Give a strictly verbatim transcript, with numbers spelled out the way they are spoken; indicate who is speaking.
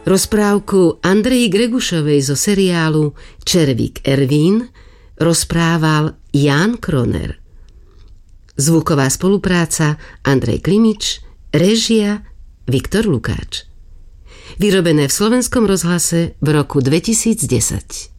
Speaker 1: Rozprávku Andreji Gregušovej zo seriálu Červík Ervín rozprával Ján Kroner. Zvuková spolupráca Andrej Klimič, réžia Viktor Lukáč. Vyrobené v Slovenskom rozhlase v roku dvetisícdesať.